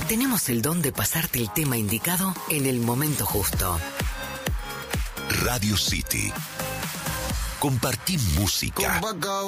tenemos el don de pasarte el tema indicado en el momento justo. Radio City. Compartí música.